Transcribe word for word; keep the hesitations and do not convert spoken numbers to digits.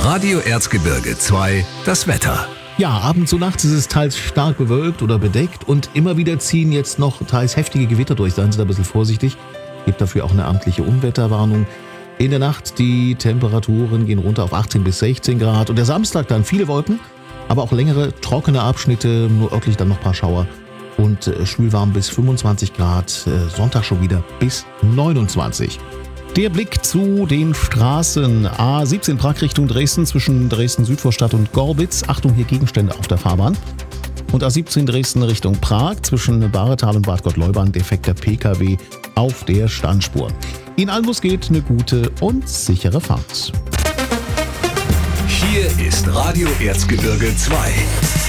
Radio Erzgebirge zwei, das Wetter. Ja, abends und nachts ist es teils stark bewölkt oder bedeckt und immer wieder ziehen jetzt noch teils heftige Gewitter durch. Seien Sie da ein bisschen vorsichtig. Gibt dafür auch eine amtliche Unwetterwarnung. In der Nacht die Temperaturen gehen runter auf achtzehn bis sechzehn Grad und der Samstag dann viele Wolken, aber auch längere trockene Abschnitte, nur örtlich dann noch ein paar Schauer und äh, schwülwarm bis fünfundzwanzig Grad, äh, Sonntag schon wieder bis neunundzwanzig. Der Blick zu den Straßen. A siebzehn Prag Richtung Dresden zwischen Dresden-Südvorstadt und Gorbitz. Achtung, hier Gegenstände auf der Fahrbahn. Und A siebzehn Dresden Richtung Prag zwischen Baretal und Bad Gott-Leubahn defekter P K W auf der Standspur. Ihnen allen, wo es geht, eine gute und sichere Fahrt. Hier ist Radio Erzgebirge zwei.